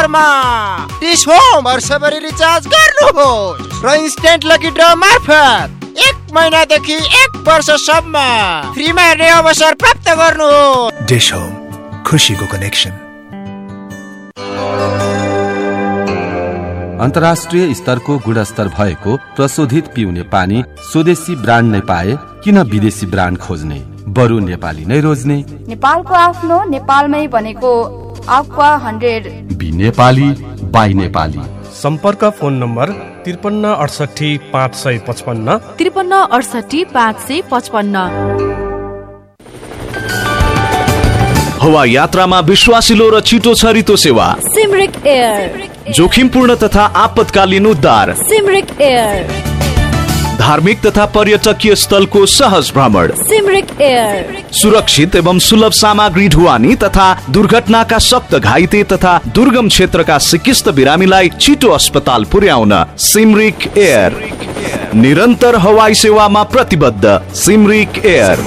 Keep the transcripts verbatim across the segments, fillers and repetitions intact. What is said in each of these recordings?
नम्बरमा dish home वर्षभरि recharge गर्नुहोस् र इन्स्टेन्ट लकी ड्र मार्फत एक महिनादेखि एक वर्षसम्म फ्रीमा हेर्ने अवसर प्राप्त गर्नुहोस्। डिश होम, खुसीको कनेक्सन। अन्तर्राष्ट्रिय स्तरको गुणस्तर भएको प्रशोधित पिउने पानी स्वदेशी ब्रान्ड नै पाए किन विदेशी ब्रान्ड खोज्ने? बरु नेपाली नै रोज्ने। नेपालको आफ्नो नेपालमै बनेको aqua hundred. Be Nepali by Nepali. सम्पर्क फोन नम्बर त्रिपन्न अडसठी पाँच सय पचपन्न त्रिपन्न अडसठी पाँच सय पचपन्न। हवा यात्रामा विश्वासिलो र छिटो छरितो सेवा सिमरिक एयर। जोखिमपूर्ण तथा आपतकालीन उद्धार सिमरिक एयर। धार्मिक तथा पर्यटकीय स्थलको सहज भ्रमण सिमरिक एयर। सुरक्षित एवं सुलभ सामग्री ढुवानी तथा दुर्घटनाका सक्त घाइते तथा दुर्गम क्षेत्रका सिकिस्त बिरामीलाई छिटो अस्पताल पुर्याउन सिमरिक एयर। निरन्तर हवाई सेवामा प्रतिबद्ध सिमरिक एयर।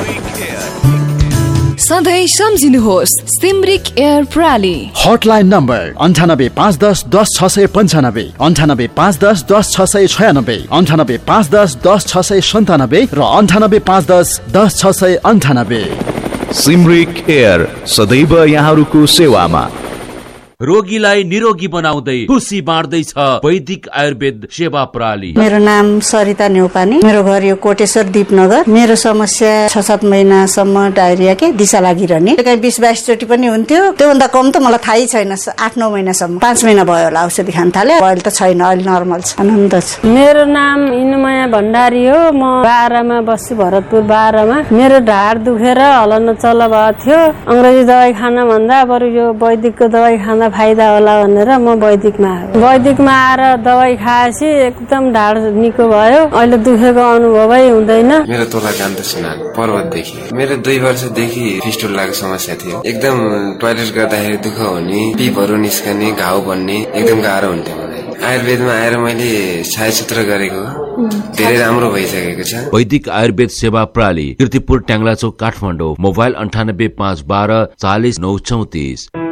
सधैँ सम्झिनुहोस् सिमरिक एयर प्रणाली। हटलाइन नम्बर अन्ठानब्बे पाँच दस दस छ सय पन्चानब्बे अन्ठानब्बे पाँच दस दस छ सय छयानब्बे अन्ठानब्बे पाँच दस दस छ सय सन्तानब्बे र अन्ठानब्बे पाँच दस दस छ सय अन्ठानब्बे। सिमरिक एयर सदैव यहाँहरूको सेवामा। रोगीलाई निरोगी बनाउँदै खुसी बाँड्दैछ वैदिक आयुर्वेद सेवा प्रणाली। मेरो नाम सरिता न्यौपाने, मेरो घर यो कोटेश्वर दीपनगर। मेरो समस्या छ सात महिनासम्म डायरिया के दिशा लागिरहने, कहीँ बिस बाइस चोटि पनि हुन्थ्यो। त्योभन्दा कम त मलाई थाहै छैन। आठ नौ महिनासम्म, पाँच महिना भयो होला औषधि खान थाले। अहिले त छैन, अहिले नर्मल छ, आनन्द छ। मेरो नाम इनुमया भण्डारी हो। म बाह्रमा बस्छु, भरतपुर बाह्रमा। मेरो ढाड दुखेर हलन चल भएको थियो। अंग्रेजी दबाई खान भन्दा बरु यो वैदिकको दबाई खाँदा फाइदा होला भनेर म वैदिकमा आएँ। वैदिकमा आएर दबाई खाएपछि एकदम ढाड निको भयो। अहिले दुखेको अनुभवै हुँदैन। मेरो तोला कान्त सिन्हा पर्वतदेखि। मेरो दुई वर्षदेखि फिस्टुलाको समस्या थियो। एकदम टोयलेट गर्दाखेरि दुःख हुने, पिपहरू निस्कने, घाउ बन्ने एकदम गाह्रो हुन्थ्यो मलाई। आयुर्वेदमा आएर मैले छायाचित्र गरेको धेरै राम्रो भइसकेको छ। वैदिक आयुर्वेद सेवा प्रणाली, कीर्तिपुर ट्याङ्ला चौक काठमाडौँ। मोबाइल अन्ठानब्बे पाँच बाह्र चालिस नौ चौतिस।